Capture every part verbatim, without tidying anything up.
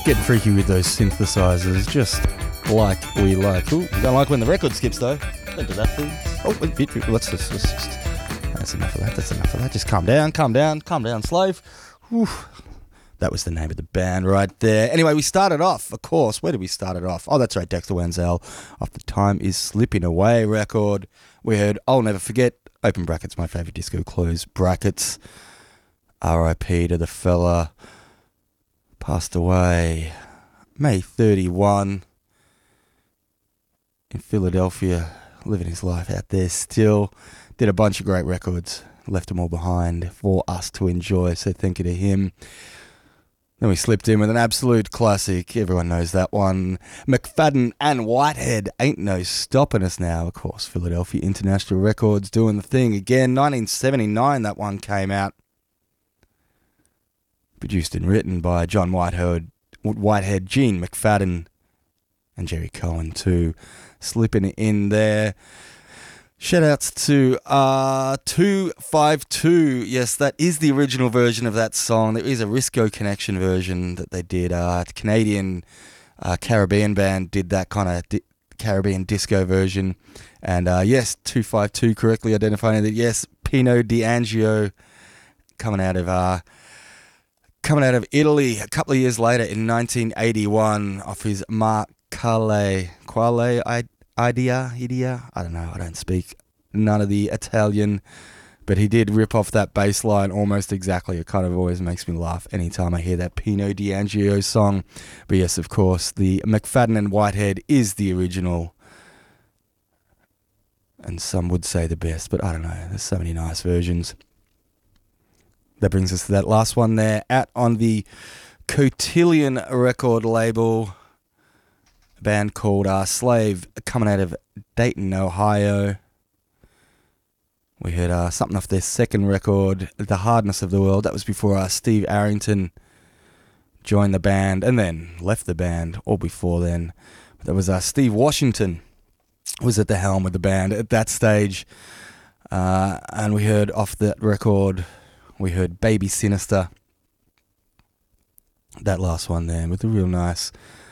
Getting freaky with those synthesizers, just like we like. Ooh, don't like when the record skips though. Don't do that, please. Oh, wait, wait, wait, let's just, let's just. That's enough of that. That's enough of that. Just calm down, calm down, calm down, slave. Whew. That was the name of the band right there. Anyway, we started off, of course. Where did we start it off? Oh, that's right, Dexter Wenzel. Off the Time Is Slipping Away record. We heard I'll Never Forget, open brackets, my favourite disco, close brackets. R I P to the fella. Passed away May thirty-first in Philadelphia, living his life out there still. Did a bunch of great records, left them all behind for us to enjoy, so thank you to him. Then we slipped in with an absolute classic, everyone knows that one. McFadden and Whitehead, Ain't No Stopping Us Now, of course. Philadelphia International Records doing the thing again. nineteen seventy-nine that one came out. Produced and written by John Whitehead, Whitehead, Gene McFadden, and Jerry Cohen too. Slipping in there. Shoutouts to uh, two five two. Yes, that is the original version of that song. There is a Risco Connection version that they did. Uh, Canadian uh, Caribbean band did that kind of di- Caribbean disco version. And uh, yes, two five two correctly identifying that. Yes, Pino D'Angio coming out of uh, coming out of Italy a couple of years later in nineteen eighty-one off his Ma Quale Quale I. Idea, idea, I don't know, I don't speak none of the Italian, but he did rip off that bass line almost exactly. It kind of always makes me laugh anytime I hear that Pino D'Angio song. But yes, of course, the McFadden and Whitehead is the original, and some would say the best, but I don't know, there's so many nice versions. That brings us to that last one there, out on the Cotillion record label. A band called uh, Slave, coming out of Dayton, Ohio. We heard uh, something off their second record, The Hardness of the World. That was before uh, Steve Arrington joined the band and then left the band, or before then. That was uh, Steve Washington was at the helm of the band at that stage. Uh, and we heard off that record, we heard Baby Sinister. That last one there with the real nice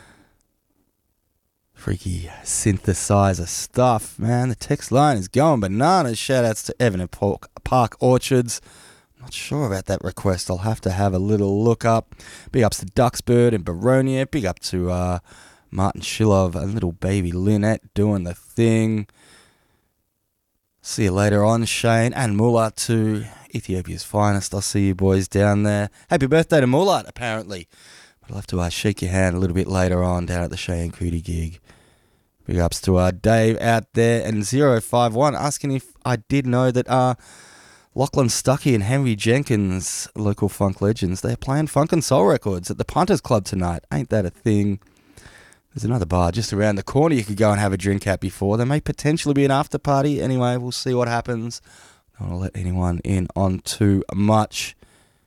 freaky synthesizer stuff, man. The text line is going bananas. Shoutouts to Evan and Park, Park Orchards. Not sure about that request. I'll have to have a little look up. Big ups to Duxbird and Baronia. Big up to uh, Martin Shilov and little baby Lynette doing the thing. See you later on, Shane and Mulat too. Ethiopia's finest. I'll see you boys down there. Happy birthday to Mulat, apparently. But I'll have to uh, shake your hand a little bit later on down at the Shane Cootie gig. Big ups to uh, Dave out there and zero five one asking if I did know that uh, Lachlan Stuckey and Henry Jenkins, local funk legends, they're playing funk and soul records at the Punters Club tonight. Ain't that a thing? There's another bar just around the corner you could go and have a drink at before. There may potentially be an after party. Anyway, we'll see what happens. I don't want to let anyone in on too much.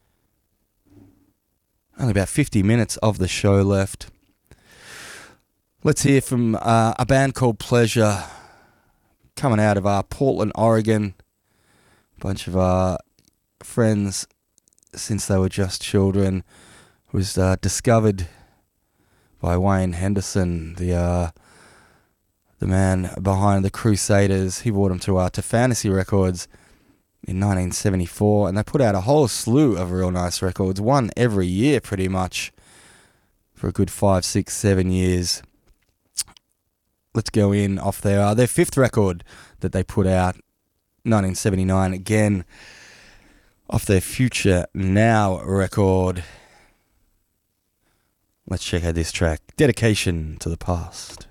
Only about fifty minutes of the show left. Let's hear from uh, a band called Pleasure, coming out of uh, Portland, Oregon. A bunch of uh, friends since they were just children. It was uh, discovered by Wayne Henderson, the uh, the man behind the Crusaders. He brought them to uh, to Fantasy Records in nineteen seventy-four, and they put out a whole slew of real nice records, one every year pretty much, for a good five, six, seven years. Let's go in off their, uh, their fifth record that they put out, nineteen seventy-nine, again, off their Future Now record. Let's check out this track, Dedication to the Past.